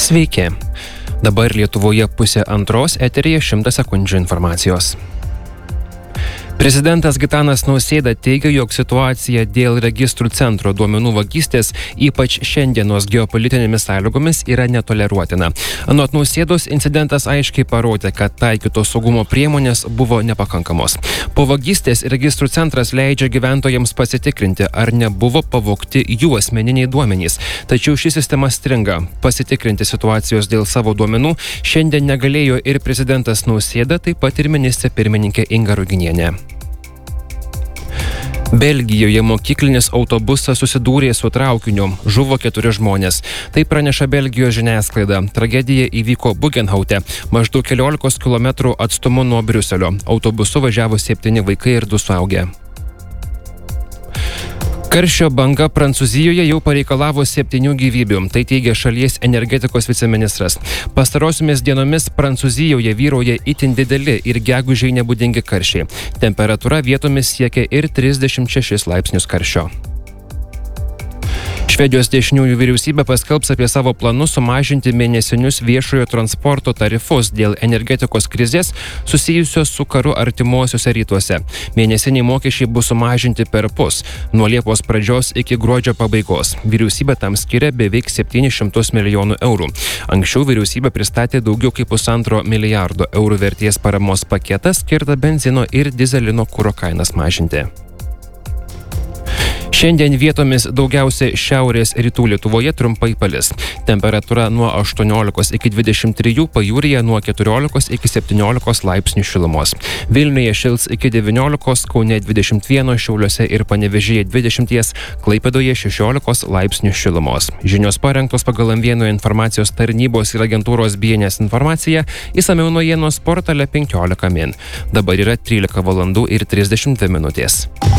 Sveiki. Dabar Lietuvoje 1:30 eteryje 100 sekundžių informacijos. Prezidentas Gitanas Nausėda teigia, jog situacija dėl registrų centro duomenų vagystės, ypač šiandienos geopolitinėmis sąlygomis, yra netoleruotina. Anot Nausėdos, incidentas aiškiai parodė, kad taikytos saugumo priemonės buvo nepakankamos. Po vagystės registrų centras leidžia gyventojams pasitikrinti, ar nebuvo pavogti jų asmeniniai duomenys. Tačiau ši sistema stringa. Pasitikrinti situacijos dėl savo duomenų šiandien negalėjo ir prezidentas Nausėda, taip pat ir ministrė pirmininkė Inga Ruginienė. Belgijoje mokyklinis autobusas susidūrė su traukiniu, žuvo 4 žmonės. Tai praneša Belgijos žiniasklaida. Tragedija įvyko Bugenhaute, maždaug 14 km atstumu nuo Briuselio. Autobusu važiavo 7 vaikai ir 2 suaugę. Karščio banga Prancūzijoje jau pareikalavo 7 gyvybių, tai teigia šalies energetikos viceministras. Pastarosiomis dienomis Prancūzijoje vyrauja itin dideli ir gegužei nebūdingi karščiai. Temperatūra vietomis siekia ir 36 laipsnius karščio. Švedijos dešiniųjų vyriausybė paskelbs apie savo planus sumažinti mėnesinius viešojo transporto tarifus dėl energetikos krizės susijusios su karu artimuosiuose rytuose. Mėnesiniai mokesčiai bus sumažinti perpus nuo Liepos pradžios iki gruodžio pabaigos. Vyriausybė tam skiria beveik 700 milijonų eurų. Anksčiau vyriausybė pristatė daugiau kaip 1,5 milijardo eurų vertės paramos paketą skirtą benzino ir dizelino kuro kainas mažinti. Šiandien vietomis daugiausia šiaurės rytų Lietuvoje trumpai palis. Temperatūra nuo 18 iki 23, pajūryje nuo 14 iki 17 laipsnių šilumos. Vilniuje šils iki 19, Kaune 21, Šiauliuose ir Panevėžyje 20, Klaipėdoje 16 laipsnių šilumos. Žinios parengtos pagal M1 informacijos tarnybos ir agentūros BNS informaciją, išsamiau naujienos portale 15 min. Dabar yra 13 valandų ir 32 minutės.